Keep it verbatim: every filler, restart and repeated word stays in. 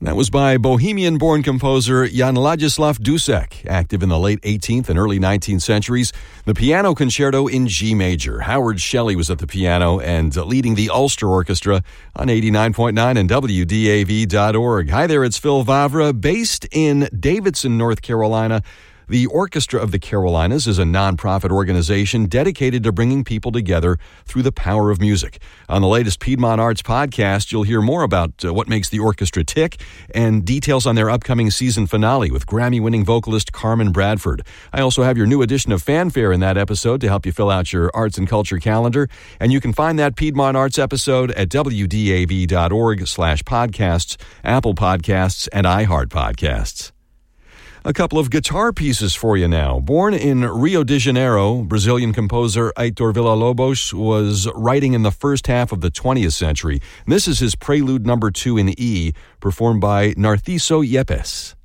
That was by Bohemian-born composer Jan Ladislav Dussek, active in the late eighteenth and early nineteenth centuries. The Piano Concerto in G major. Howard Shelley was at the piano and leading the Ulster Orchestra on eighty-nine point nine and W D A V dot org. Hi there, it's Phil Vavra, based in Davidson, North Carolina. The Orchestra of the Carolinas is a nonprofit organization dedicated to bringing people together through the power of music. On the latest Piedmont Arts podcast, you'll hear more about uh, what makes the orchestra tick and details on their upcoming season finale with Grammy-winning vocalist Carmen Bradford. I also have your new edition of Fanfare in that episode to help you fill out your arts and culture calendar. And you can find that Piedmont Arts episode at W D A V dot org slash podcasts, Apple Podcasts, and iHeart Podcasts. A couple of guitar pieces for you now. Born in Rio de Janeiro, Brazilian composer Heitor Villa-Lobos was writing in the first half of the twentieth century. This is his Prelude number two in E, performed by Narciso Yepes.